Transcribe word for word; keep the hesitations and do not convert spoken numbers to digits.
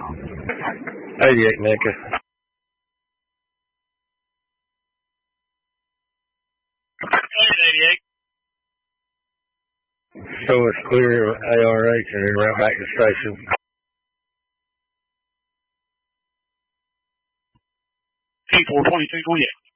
eighty-eight, Mecca. eighty-eight. Show us clear of A R H and then right back to station. T four twenty-two twenty-eight.